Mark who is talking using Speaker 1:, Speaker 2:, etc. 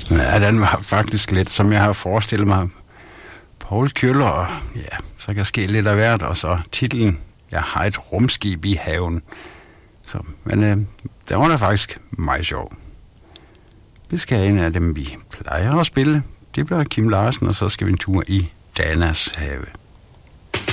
Speaker 1: Ja, den var faktisk lidt, som jeg har forestillet mig. Poul Kjøller, og ja, så kan ske lidt af hvert, og så titlen, jeg har et rumskib i haven. Så, men det var da faktisk meget sjov. Vi skal have en af dem, vi plejer at spille. Det bliver Kim Larsen, og så skal vi en tur i Danas have.